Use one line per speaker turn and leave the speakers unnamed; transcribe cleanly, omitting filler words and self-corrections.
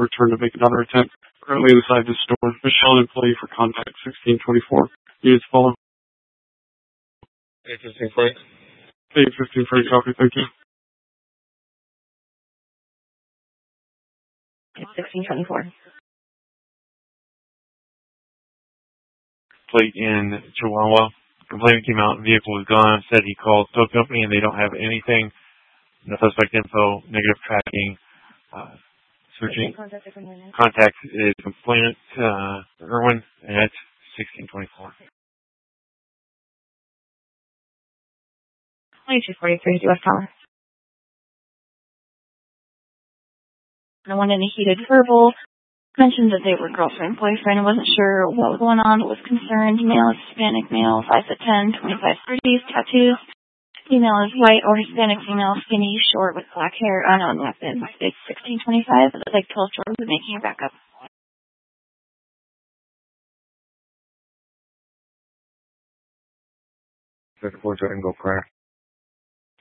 return to make another attempt. Currently inside the store. Michelle, employee for contact 1624. Needs follow.
815 Frank.
815 Frank, copy, thank you.
1624.
Plate in Chihuahua. Complainant came out, vehicle was gone, said he called tow company and they don't have anything. No suspect info, negative tracking. Searching. Contact is complainant Irwin at 1624.
2243 US Tower. I wanted a heated verbal. Mentioned that they were girlfriend, boyfriend. I wasn't sure what was going on. Was concerned. Male is Hispanic male, 5'10", 25-30s, tattoos. Female is white or Hispanic female, skinny, short, with black hair, unknown weapon. It's 1625. It looks like 12 short of making a backup.
Second floor, go prior.